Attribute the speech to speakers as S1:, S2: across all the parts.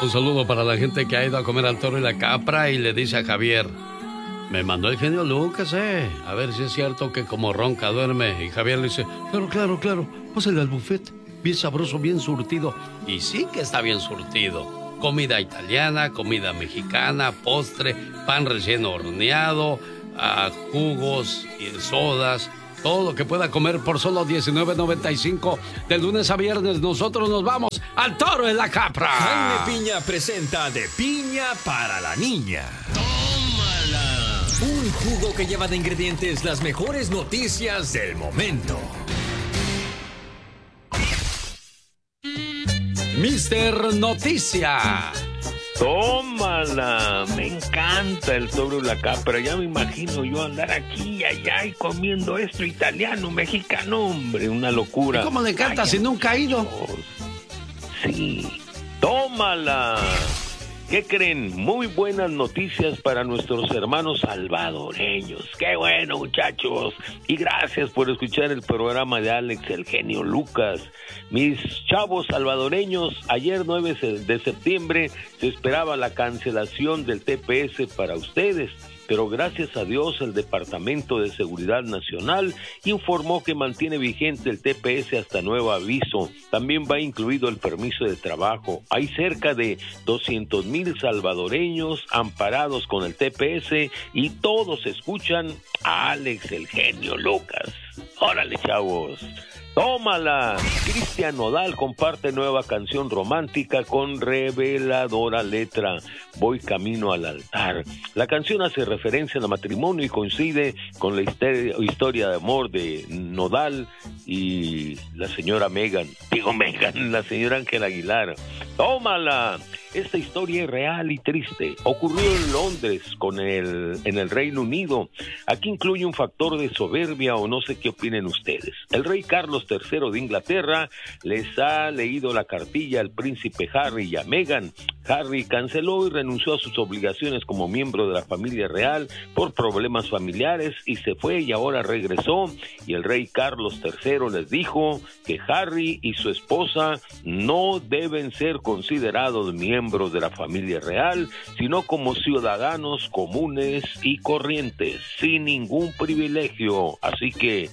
S1: Un saludo para la gente que ha ido a comer al Toro y la Capra y le dice a Javier: me mandó el genio Lucas, a ver si es cierto que como ronca duerme. Y Javier le dice: claro, pásale al buffet, bien sabroso, bien surtido. Y sí que está bien surtido. Comida italiana, comida mexicana, postre, pan recién horneado, jugos y sodas. Todo lo que pueda comer por solo $19.95 de lunes a viernes. Nosotros nos vamos al Toro en la Capra.
S2: Jaime Piña presenta De Piña para la Niña. ¡Tómala! Un jugo que lleva de ingredientes las mejores noticias del momento.
S1: Mister Noticia.
S3: Tómala, me encanta el Toro y la Capra. Ya me imagino yo andar aquí y allá y comiendo esto italiano, mexicano, hombre, una locura.
S1: ¿Y cómo le encanta si nunca ha ido?
S3: Sí, tómala. ¿Qué creen? Muy buenas noticias para nuestros hermanos salvadoreños. ¡Qué bueno, muchachos! Y gracias por escuchar el programa de Alex, el genio Lucas. Mis chavos salvadoreños, ayer 9 de septiembre se esperaba la cancelación del TPS para ustedes, pero gracias a Dios el Departamento de Seguridad Nacional informó que mantiene vigente el TPS hasta nuevo aviso. También va incluido el permiso de trabajo. Hay cerca de 200,000 salvadoreños amparados con el TPS y todos escuchan a Alex, el genio Lucas. ¡Órale, chavos! ¡Tómala! Cristian Nodal comparte nueva canción romántica con reveladora letra. Voy camino al altar. La canción hace referencia al matrimonio y coincide con la historia de amor de Nodal y la señora la señora Ángela Aguilar. ¡Tómala! Esta historia es real y triste. Ocurrió en Londres, en el Reino Unido. Aquí incluye un factor de soberbia o no sé qué opinen ustedes. El rey Carlos III de Inglaterra les ha leído la cartilla al príncipe Harry y a Meghan. Harry canceló y renunció a sus obligaciones como miembro de la familia real por problemas familiares y se fue y ahora regresó. Y el rey Carlos III les dijo que Harry y su esposa no deben ser considerados miembros de la familia real, sino como ciudadanos comunes y corrientes, sin ningún privilegio. Así que,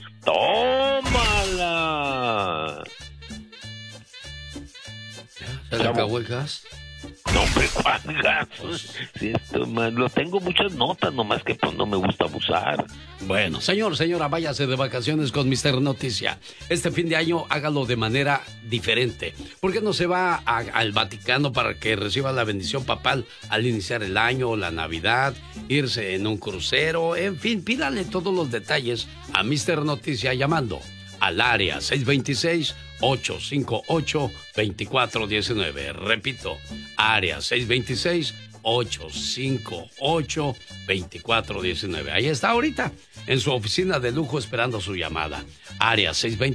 S3: ¡tómala!
S1: ¿Se le acabó el gas?
S3: No, hombre, ¿cuál gas? Sí, lo tengo muchas notas, nomás que pues no me gusta abusar.
S1: Bueno, señora, váyase de vacaciones con Mister Noticia. Este fin de año hágalo de manera diferente. ¿Por qué no se va al Vaticano para que reciba la bendición papal al iniciar el año, la Navidad, irse en un crucero? En fin, pídale todos los detalles a Mister Noticia llamando al área 626-858-2419. Repito, área 626-858-2419. Ahí está ahorita, en su oficina de lujo esperando su llamada. Área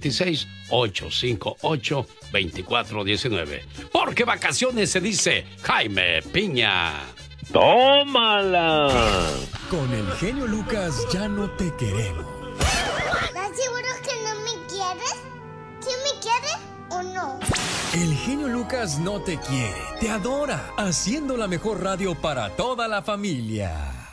S1: 626-858-2419. Porque vacaciones se dice Jaime Piña.
S3: ¡Tómala!
S2: Con el genio Lucas ya no te queremos.
S4: ¿Estás seguro que no me quieres? ¿Sí me quieres o no?
S2: El genio Lucas no te quiere, te adora, haciendo la mejor radio para toda la familia.